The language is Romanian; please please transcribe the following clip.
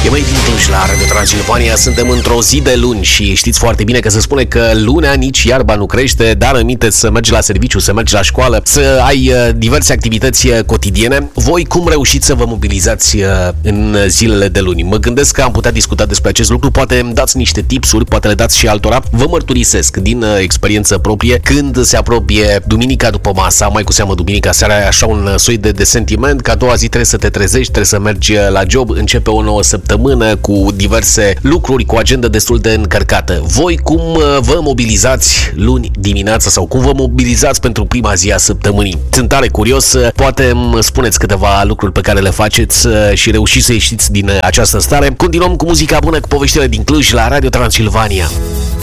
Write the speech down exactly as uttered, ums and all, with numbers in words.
E mai din Cluj la Radio Transilvania, suntem într-o zi de luni și știți foarte bine că se spune că lunea nici iarba nu crește, dar aminte să mergi la serviciu, să mergi la școală, să ai diverse activități cotidiene. Voi cum reușiți să vă mobilizați în zilele de luni? Mă gândesc că am putea discuta despre acest lucru, poate îmi dați niște tipsuri, poate le dați și altora. Vă mărturisesc din experiență proprie, când se apropie duminica după masa, mai cu seamă duminica seara, ai așa un soi de, de sentiment că a doua zi trebuie să te trezești, trebuie să mergi la job, începe o nouă săptămână cu diverse lucruri, cu agenda destul de încărcată. Voi cum vă mobilizați luni dimineața sau cum vă mobilizați pentru prima zi a săptămânii? Sunt tare curios, poate îmi spuneți câteva lucruri pe care le faceți și reușiți să ieșiți din această stare. Continuăm cu muzica bună, cu poveștile din Cluj la Radio Transilvania.